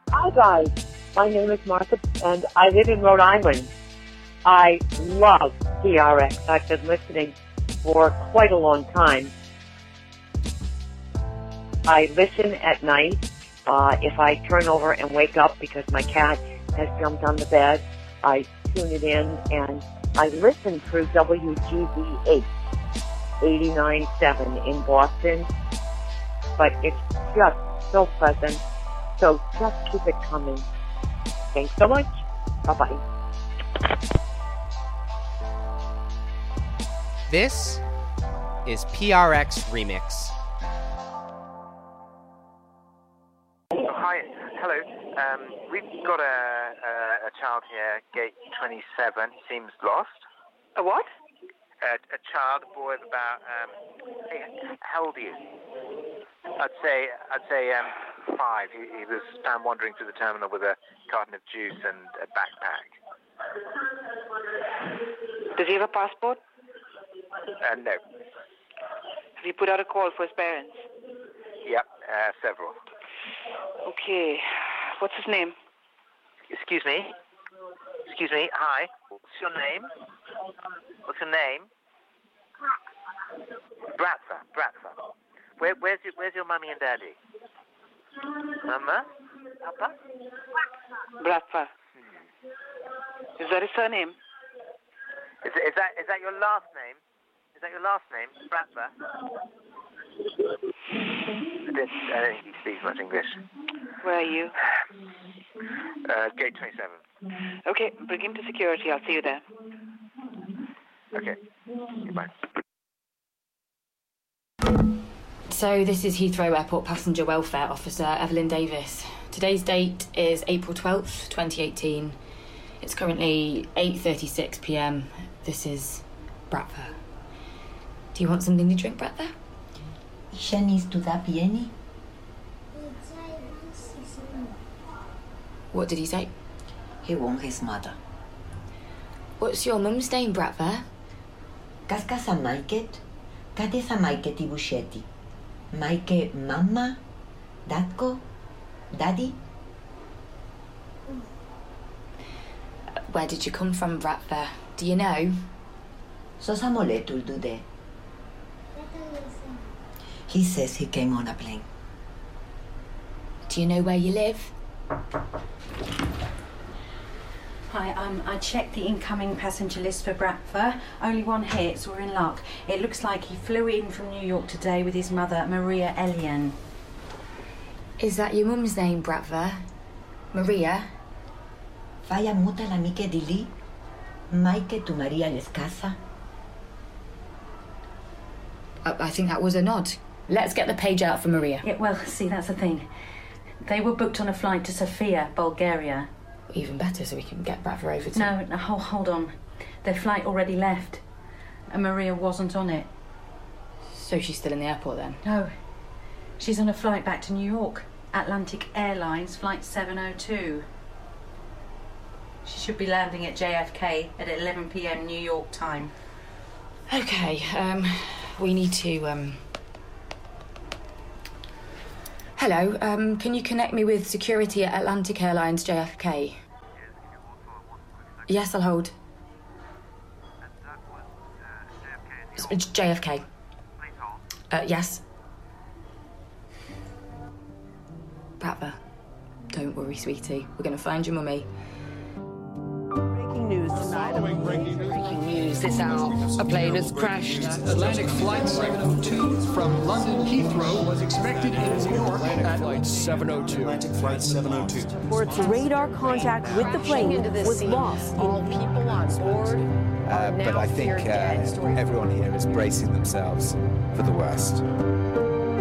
Hi guys, my name is Martha and I live in Rhode Island. I love PRX. I've been listening for quite a long time. I listen at night. If I turn over and wake up because my cat has jumped on the bed, I tune it in and I listen through WGBH 89.7 in Boston. But it's just so pleasant. So just keep it coming. Thanks so much. Bye-bye. This is PRX Remix. Hi, hello. We've got a child here, gate 27. He seems lost. A what? A child, a boy of about, how old are you? I'd say 5. He was found wandering through the terminal with a carton of juice and a backpack. Does he have a passport? No. Have you put out a call for his parents? Yep, several. Okay. What's his name? Excuse me? Hi. What's your name? What's your name? Bratva. Where's your mummy and daddy? Mama? Papa? Bratva. Is that his surname? Is that your last name? Is that your last name? Bratva? I don't think he speaks much English. Where are you? Gate 27. Okay, bring him to security. I'll see you there. Okay. Goodbye. So this is Heathrow Airport Passenger Welfare Officer Evelyn Davis. Today's date is April 12th, 2018. It's currently 8:36 p.m. This is Bratva. Do you want something to drink, Bratva? Shani's to that pieni? What did he say? He wants his mother. What's your mum's name, Bratva? Kaska sa Maiket? Kate sa Maiket Ibusheti? Maike mama? Datko? Daddy? Where did you come from, Bratva? Do you know? So Samoletul do de. He says he came on a plane. Do you know where you live? Hi, I checked the incoming passenger list for Bratva. Only one hit, so we're in luck. It looks like he flew in from New York today with his mother, Maria Elian. Is that your mum's name, Bratva? Maria? Faya muta la mike dili? Maike tu Maria Lescasa? I think that was a nod. Let's get the page out for Maria. Yeah, well, see, that's the thing. They were booked on a flight to Sofia, Bulgaria. Even better, so we can get Bratva over to... No, hold on. Their flight already left, and Maria wasn't on it. So she's still in the airport then? No. She's on a flight back to New York. Atlantic Airlines, flight 702. She should be landing at JFK at 11 p.m. New York time. Okay, we need to, Hello, can you connect me with security at Atlantic Airlines JFK? Yes, I'll hold. JFK. Yes. Bratva, don't worry, sweetie. We're going to find your mummy. Breaking news tonight. Breaking news this hour. A plane has crashed. Atlantic Flight 702 from London Heathrow was expected in New York at Flight 702. Atlantic Flight 702. Reports radar contact with the plane was lost. All people on board are now but I think everyone here is bracing themselves for the worst.